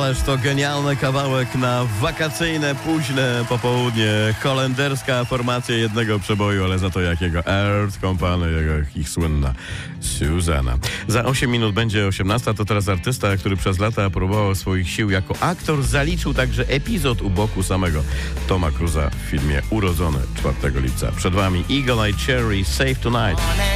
Ależ to genialny kawałek na wakacyjne, późne popołudnie. Holenderska formacja jednego przeboju, ale za to jakiego? Earth Company, ich słynna Susanna. Za 8 minut będzie 18, to teraz artysta, który przez lata próbował swoich sił jako aktor, zaliczył także epizod u boku samego Toma Cruza w filmie Urodzony 4 lipca. Przed wami Eagle Eye Cherry, Save Tonight.